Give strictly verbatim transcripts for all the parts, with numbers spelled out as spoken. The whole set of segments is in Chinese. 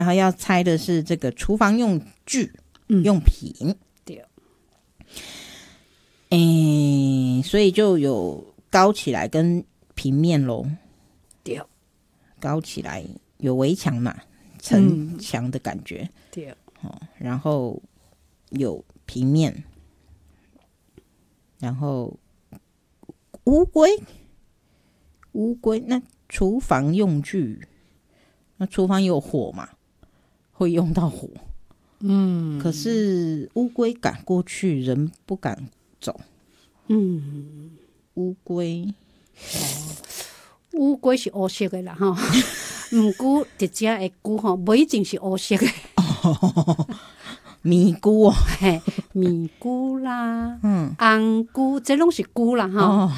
然后要猜的是这个厨房用具、嗯、用品。 对， 诶，所以就有高起来跟平面咯。 对， 高起来有围墙嘛，城墙的感觉。 嗯、对、 哦，然后有平面，然后乌龟，乌龟那厨房用具，那厨房有火嘛，会用到火。嗯，可是乌龟赶过去，人不敢走。 嗯， 乌龟， 哦，乌龟是黑色的啦哈，毋过直接的龟吼，不一定是黑色的。 哦，米菇哦， 嘿，米菇啦，嗯，红菇，这拢是菇啦哈。哦、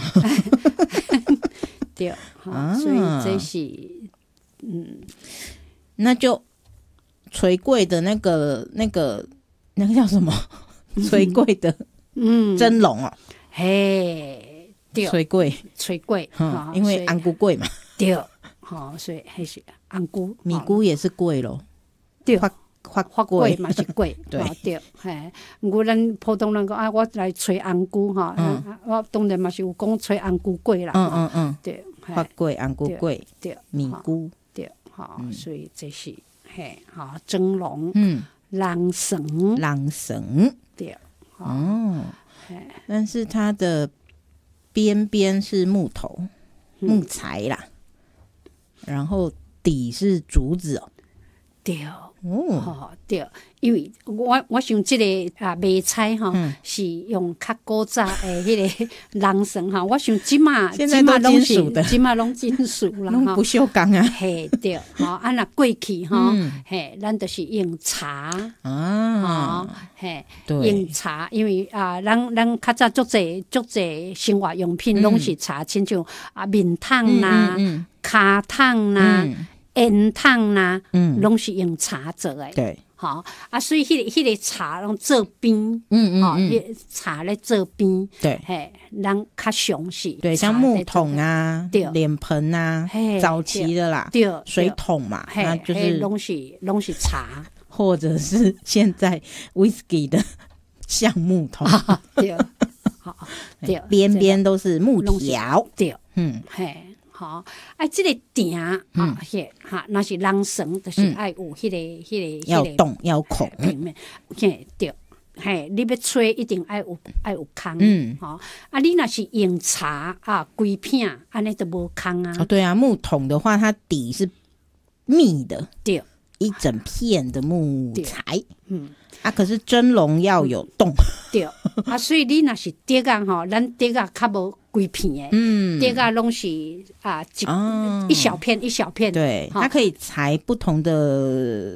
对，啊，所以这是，嗯， 那就捶柜的那个那个那个叫什么？捶柜的，嗯，蒸笼哦， 嘿，对， 捶柜， 捶柜， 嗯，因为红菇贵嘛， 对，好，所以还是红菇， 米菇也是贵咯， 对。 发发贵嘛是贵， 对对，嘿。不过咱普通人讲啊，我来吹红菇哈，嗯、我当然嘛是有讲吹红菇贵啦， 嗯嗯嗯， 对， 发贵红菇贵， 对， 米菇， 对，好、嗯，所以这是嘿，好蒸笼， 嗯， 人绳， 人绳， 对， 哦，但是它的边边是木头、木材啦，嗯、然后底是竹子哦， 对。哦，对，因为我我想这个啊卖菜哈、嗯、是用较古早的迄个人绳哈，我想即马现在都金属的， 即马拢金属啦， 拢不锈钢啊。 嘿，对，吼啊那过去哈，嗯、嘿，咱就是用茶啊，嘿，用茶，因为啊，咱咱较早足侪足侪生活用品拢是茶，亲像啊面桶啦、骹桶啦。烟筒啦，嗯，拢是用茶做的， 对， 好啊，所以迄、那个迄、那个茶拢做边，嗯嗯嗯，哦、茶咧做边， 对， 嘿，咱较详细， 对，像木桶啊，对，脸盆啊，早期的啦， 对， 水桶嘛，那就是拢是拢是茶， 或者是现在 whisky 的橡木桶， 啊、对，好，对， 边边都是木条， 对，嗯，嘿。好，啊，这个鼎啊，嘿，哈，那是人绳，就是爱有迄个、迄个、 要洞要孔平面，嘿，对，嘿，你要吹一定爱有爱有空，嗯，好，啊，你若是用茶啊，规片，安尼就无空啊。 哦，对啊，木桶的话，它底是密的， 对， 一整片的木材，嗯，啊，可是蒸笼要有洞， 对，啊，所以你若是碟啊，吼，咱碟啊较无。规片的，嗯，碟啊拢是啊一、哦、一小片一小片， 对，它可以裁不同的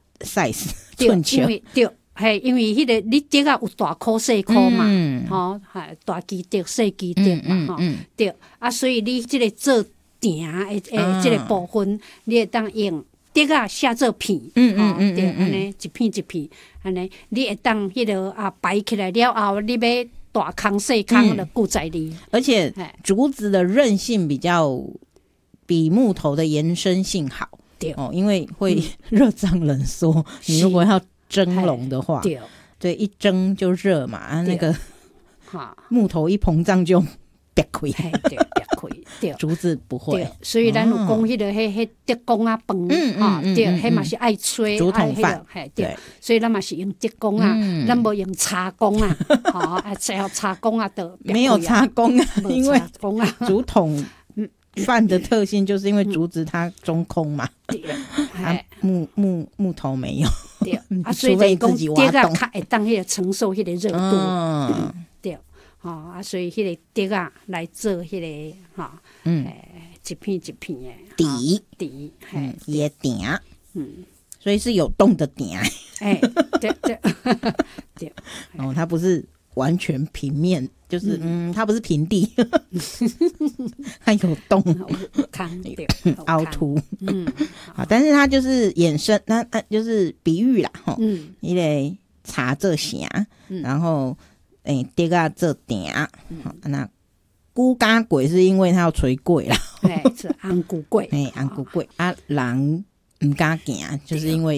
size 寸球， 对，嘿，因为迄、那个你碟啊有大颗细颗嘛，吼、嗯，系、哦、大基碟、细基碟嘛，吼、嗯嗯，对，啊，所以你即个做鼎诶诶，即个部分，你会当用碟啊下做片，嗯嗯嗯，对，安尼一片一片，安尼你会当迄个啊摆起来了后，你要。大坑细坑的固在力、嗯， 而且竹子的韧性比较比木头的延伸性好，对哦，因为会热胀冷缩、嗯。你如果要蒸笼的话，对，对，一蒸就热嘛，啊，那个木头一膨胀就别开， 对，别开，对， 竹子不会， 所以咱有讲迄个迄迄竹竿啊饭，嗯啊，对，迄嘛是爱吹竹筒饭， 对，所以咱嘛是用竹竿啊，咱无用茶竿啊，好啊，只要茶竿啊的， 没有茶竿啊，因为竹筒饭的特性就是因为竹子它中空嘛，对，啊木木木头没有， 对，啊，所以就是讲竹啊，较会当迄个承受迄个热度，嗯，对。吼、哦、啊，所以迄个碟啊来做迄、那个哈，嗯、哦，一片一片的底底， 嗯，也鼎，嗯，所以是有洞的鼎， 哎，对对对， 哦，它不是完全平面，就是嗯，嗯它不是平地，它有洞， 坑对， 凹凸，嗯，好，但是它就是衍生，那那就是比喻啦，吼，嗯，因为茶这啥，然后。诶，碟啊做鼎，那龟甲粿是因为它要捶粿啦， 哎，是红骨粿， 哎，红骨粿啊，人唔敢行，就是因为